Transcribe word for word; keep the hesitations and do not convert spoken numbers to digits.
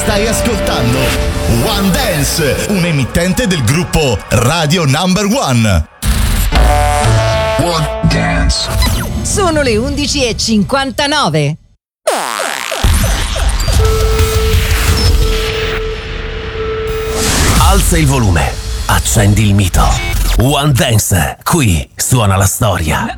Stai ascoltando One Dance, un emittente del gruppo Radio Number One. One Dance. Sono le undici e cinquantanove. Alza il volume, accendi il mito. One Dance, qui suona la storia.